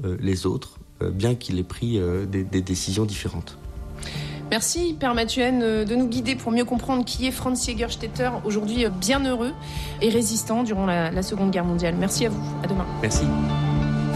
les autres, bien qu'il ait pris des décisions différentes. Merci Père Mathuenne de nous guider pour mieux comprendre qui est Franz Jägerstätter, aujourd'hui bienheureux et résistant durant la Seconde Guerre mondiale. Merci à vous, à demain. Merci.